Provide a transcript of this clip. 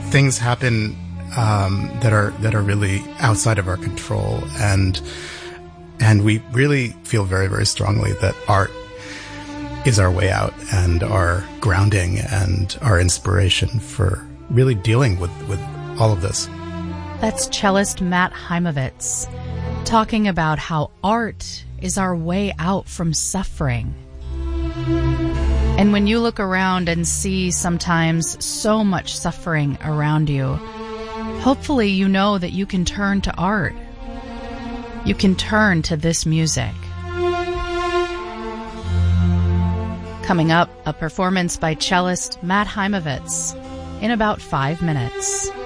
things happen that are really outside of our control, and we really feel very, very strongly that art is our way out and our grounding and our inspiration for really dealing with all of this. That's cellist Matt Heimovitz talking about how art is our way out from suffering. And when you look around and see sometimes so much suffering around you, hopefully you know that you can turn to art. You can turn to this music. Coming up, a performance by cellist Matt Heimovitz in about 5 minutes.